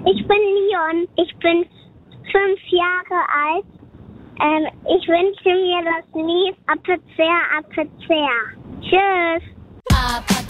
Ich bin Leon. Ich bin 5 Jahre alt. Ich wünsche mir das Lied Apezea, Apezea. Tschüss.